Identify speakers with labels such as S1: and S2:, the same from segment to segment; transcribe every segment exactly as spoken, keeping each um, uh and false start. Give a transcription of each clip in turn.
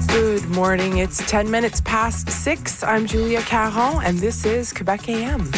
S1: Good morning. It's ten minutes past six. I'm Julia Caron, and this is Quebec A M.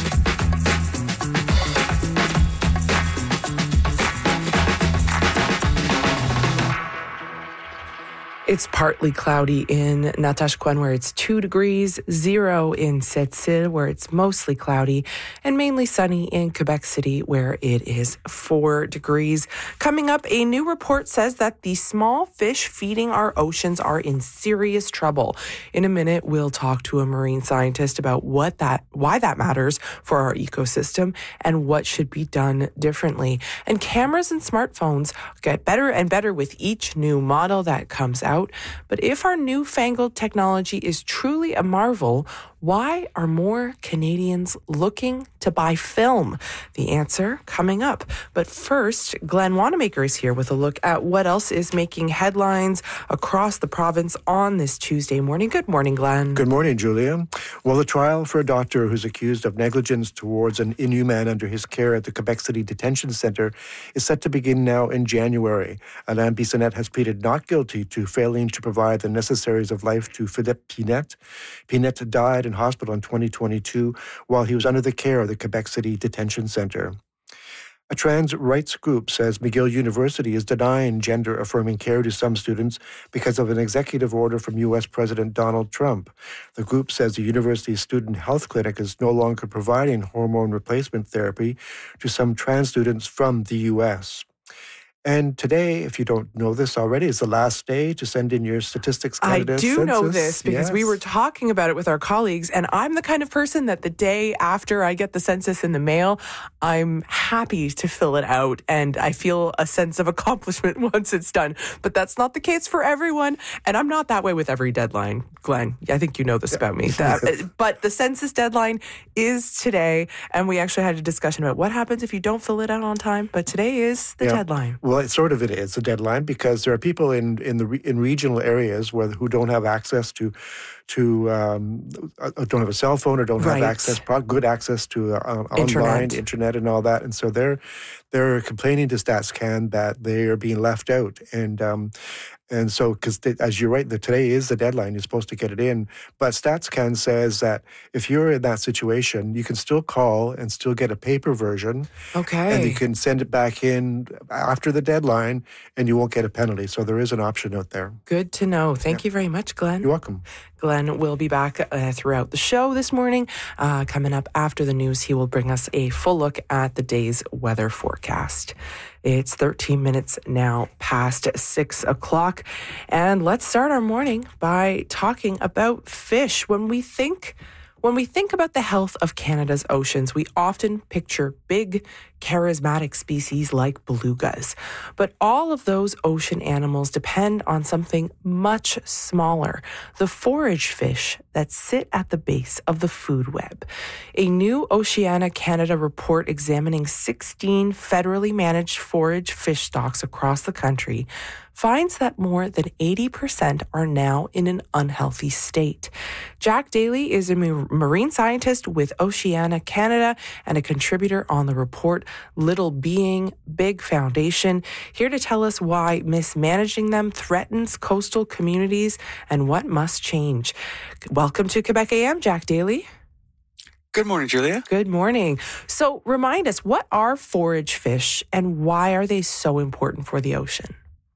S1: It's partly cloudy in Natashquan, where it's two degrees, zero in Sept-Îles, where it's mostly cloudy, and mainly sunny in Quebec City, where it is four degrees. Coming up, a new report says that the small fish feeding our oceans are in serious trouble. In a minute, we'll talk to a marine scientist about what that, why that matters for our ecosystem and what should be done differently. And cameras and smartphones get better and better with each new model that comes out. But if our newfangled technology is truly a marvel, why are more Canadians looking to buy film? The answer coming up. But first, Glenn Wanamaker is here with a look at what else is making headlines across the province on this Tuesday morning. Good morning, Glenn.
S2: Good morning, Julia. Well, the trial for a doctor who's accused of negligence towards an Innu man under his care at the Quebec City Detention Centre is set to begin now in January. Alain Bissonnette has pleaded not guilty to failing to provide the necessaries of life to Philippe Pinette. Pinette died in hospital in twenty twenty-two while he was under the care of the Quebec City Detention Centre. A trans rights group says McGill University is denying gender-affirming care to some students because of an executive order from U S President Donald Trump. The group says the university's student health clinic is no longer providing hormone replacement therapy to some trans students from the U S And today, if you don't know this already, is the last day to send in your Statistics Canada
S1: I do
S2: census.
S1: know this because
S2: yes.
S1: we were talking about it with our colleagues, and I'm the kind of person that the day after I get the census in the mail, I'm happy to fill it out, and I feel a sense of accomplishment once it's done. But that's not the case for everyone, and I'm not that way with every deadline, Glenn. I think you know this about me. That, but the census deadline is today, and we actually had a discussion about what happens if you don't fill it out on time, but today is the
S2: yeah.
S1: deadline.
S2: Well, it sort of it is a deadline because there are people in in the in regional areas where who don't have access to to um, don't have a cell phone or don't
S1: right.
S2: have access good access to uh,
S1: internet.
S2: online internet and all that, and so they're they're complaining to StatsCan that they are being left out, and um, and so because as you're right, the today is the deadline. You're supposed to get it in, but StatsCan says that if you're in that situation, you can still call and still get a paper version.
S1: Okay,
S2: and you can send it back in after the deadline, and you won't get a penalty. So there is an option out there.
S1: Good to know. Thank yeah. you very much, Glenn.
S2: You're welcome.
S1: Glenn will be back uh, throughout the show this morning. Uh, coming up after the news, he will bring us a full look at the day's weather forecast. It's thirteen minutes now past six o'clock. And let's start our morning by talking about fish. When we think... When we think about the health of Canada's oceans, we often picture big, charismatic species like belugas. But all of those ocean animals depend on something much smaller, the forage fish that sit at the base of the food web. A new Oceana Canada report examining sixteen federally managed forage fish stocks across the country finds that more than eighty percent are now in an unhealthy state. Jack Daly is a marine scientist with Oceana Canada and a contributor on the report Little Being, Big Foundation, here to tell us why mismanaging them threatens coastal communities and what must change. Welcome to Quebec A M, Jack Daly.
S3: Good morning, Julia.
S1: Good morning. So remind us, what are forage fish and why are they so important for the ocean?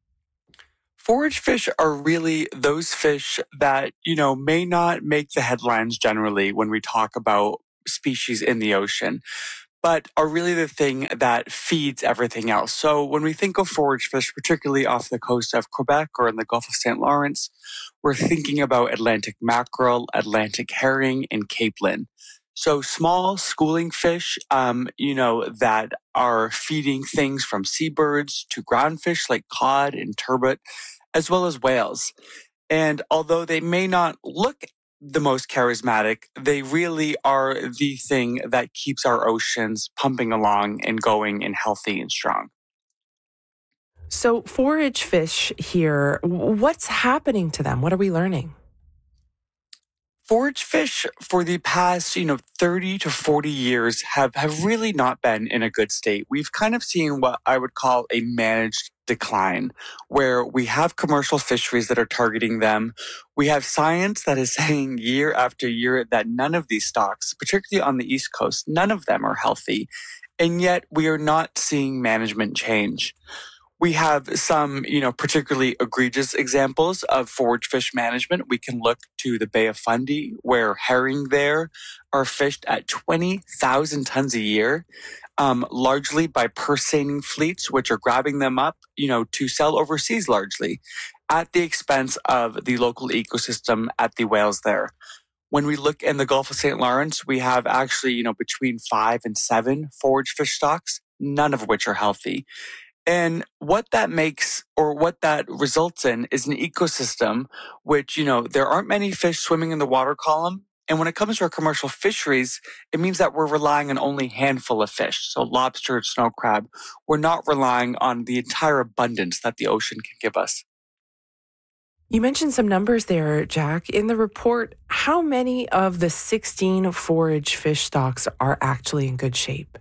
S3: Forage fish are really those fish that, you know, may not make the headlines generally when we talk about species in the ocean, but are really the thing that feeds everything else. So when we think of forage fish, particularly off the coast of Quebec or in the Gulf of Saint Lawrence, we're thinking about Atlantic mackerel, Atlantic herring, and capelin. So small schooling fish, um, you know, that are feeding things from seabirds to groundfish like cod and turbot, as well as whales. And although they may not look the most charismatic, they really are the thing that keeps our oceans pumping along and going and healthy and strong.
S1: So forage fish here, what's happening to them? What are we learning?
S3: Forage fish for the past, you know, thirty to forty years have, have really not been in a good state. We've kind of seen what I would call a managed decline, where we have commercial fisheries that are targeting them. We have science that is saying year after year that none of these stocks, particularly on the East Coast, none of them are healthy. And yet we are not seeing management change. We have some, you know, particularly egregious examples of forage fish management. We can look to the Bay of Fundy, where herring there are fished at twenty thousand tons a year, um, largely by purse seining fleets, which are grabbing them up, you know, to sell overseas largely at the expense of the local ecosystem at the whales there. When we look in the Gulf of Saint Lawrence, we have actually, you know, between five and seven forage fish stocks, none of which are healthy. And what that makes, or what that results in, is an ecosystem which, you know, there aren't many fish swimming in the water column. And when it comes to our commercial fisheries, it means that we're relying on only a handful of fish. So lobster, snow crab, we're not relying on the entire abundance that the ocean can give us.
S1: You mentioned some numbers there, Jack. In the report, how many of the sixteen forage fish stocks are actually in good shape?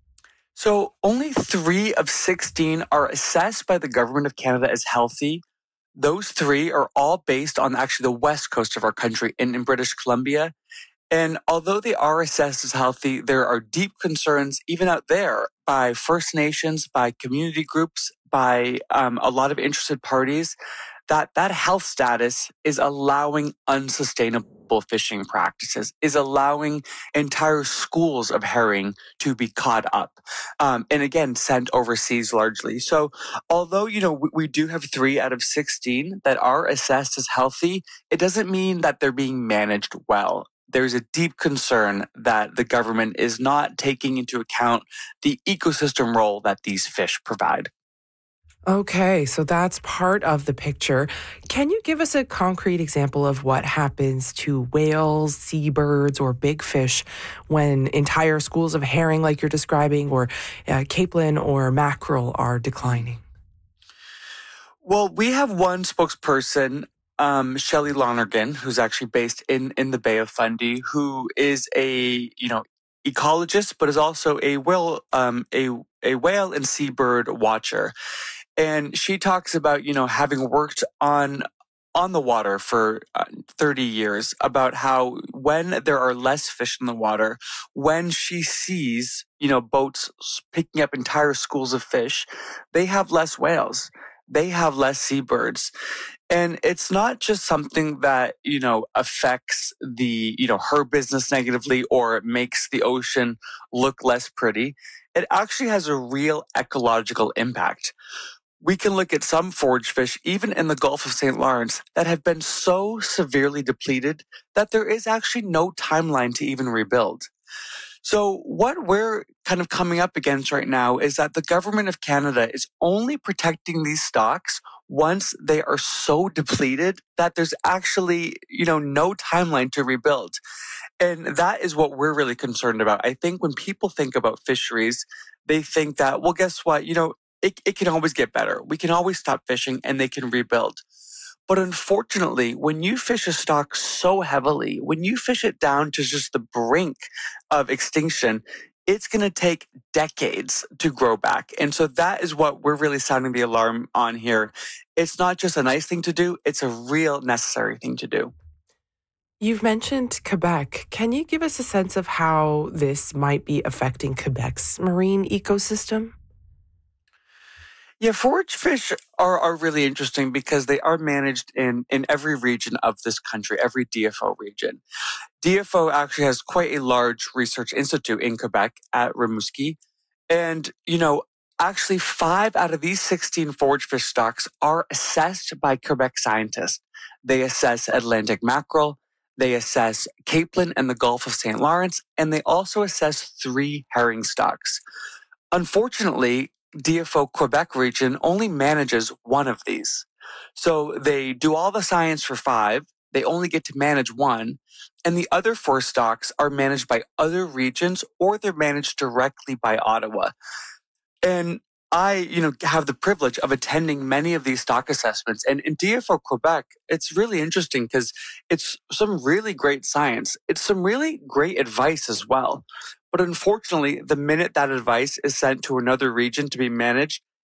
S3: So only three of sixteen are assessed by the Government of Canada as healthy. Those three are all based on actually the west coast of our country in, in British Columbia. And although they are assessed as healthy, there are deep concerns even out there by First Nations, by community groups, by um, a lot of interested parties, that that health status is allowing unsustainable fishing practices, is allowing entire schools of herring to be caught up, um, and again, sent overseas largely. So although, you know, we, we do have three out of sixteen that are assessed as healthy, it doesn't mean that they're being managed well. There's a deep concern that the government is not taking into account the ecosystem role that these fish provide.
S1: Okay, so that's part of the picture. Can you give us a concrete example of what happens to whales, seabirds, or big fish when entire schools of herring, like you're describing, or uh, capelin or mackerel are declining?
S3: Well, we have one spokesperson, um, Shelley Lonergan, who's actually based in, in the Bay of Fundy, who is a, you know, ecologist, but is also a whale, um, a, a whale and seabird watcher. And she talks about, you know, having worked on on the water for uh, thirty years, about how when there are less fish in the water, when she sees, you know, boats picking up entire schools of fish, they have less whales, they have less seabirds. And it's not just something that, you know, affects the, you know, her business negatively or it makes the ocean look less pretty. It actually has a real ecological impact. We can look at some forage fish, even in the Gulf of Saint Lawrence, that have been so severely depleted that there is actually no timeline to even rebuild. So what we're kind of coming up against right now is that the Government of Canada is only protecting these stocks once they are so depleted that there's actually, you know, no timeline to rebuild. And that is what we're really concerned about. I think when people think about fisheries, they think that, well, guess what? You know, It, it can always get better. We can always stop fishing and they can rebuild. But unfortunately, when you fish a stock so heavily, when you fish it down to just the brink of extinction, it's going to take decades to grow back. And so that is what we're really sounding the alarm on here. It's not just a nice thing to do, it's a real necessary thing to do.
S1: You've mentioned Quebec. Can you give us a sense of how this might be affecting Quebec's marine ecosystem?
S3: Yeah, forage fish are, are really interesting because they are managed in, in every region of this country, every D F O region. D F O actually has quite a large research institute in Quebec at Rimouski. And, you know, actually five out of these sixteen forage fish stocks are assessed by Quebec scientists. They assess Atlantic mackerel, they assess capelin and the Gulf of Saint Lawrence, and they also assess three herring stocks. Unfortunately, D F O Quebec region only manages one of these. So they do all the science for five, they only get to manage one, and the other four stocks are managed by other regions or they're managed directly by Ottawa. And I, you know, have the privilege of attending many of these stock assessments. And in D F O Quebec, it's really interesting because it's some really great science. It's some really great advice as well. But unfortunately, the minute that advice is sent to another region to be managed,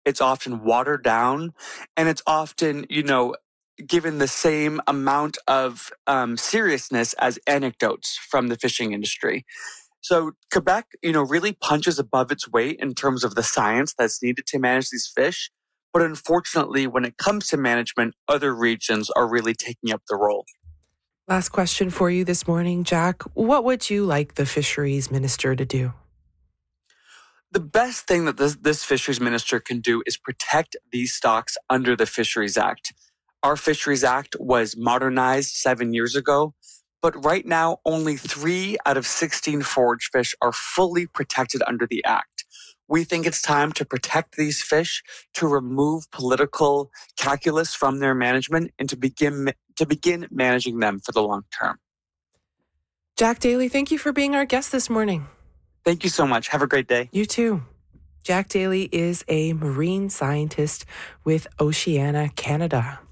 S3: It's often watered down, and it's often, you know, given the same amount of um, seriousness as anecdotes from the fishing industry. So Quebec, you know, really punches above its weight in terms of the science that's needed to manage these fish. But unfortunately, when it comes to management, other regions are really taking up the role.
S1: Last question for you this morning, Jack. What would you like the fisheries minister to do?
S3: The best thing that this, this fisheries minister can do is protect these stocks under the Fisheries Act. Our Fisheries Act was modernized seven years ago, but right now only three out of sixteen forage fish are fully protected under the Act. We think it's time to protect these fish, to remove political calculus from their management, and to begin to begin managing them for the long term.
S1: Jack Daly, thank you for being our guest this morning.
S3: Thank you so much. Have a great day.
S1: You too. Jack Daly is a marine scientist with Oceana Canada.